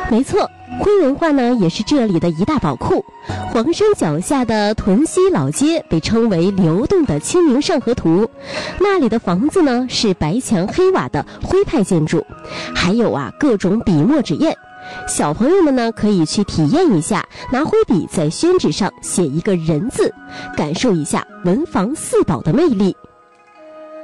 没错，徽文化呢也是这里的一大宝库。黄山脚下的屯溪老街被称为流动的清明上河图，那里的房子呢是白墙黑瓦的徽派建筑，还有各种笔墨纸砚。小朋友们呢可以去体验一下，拿徽笔在宣纸上写一个人字，感受一下文房四宝的魅力。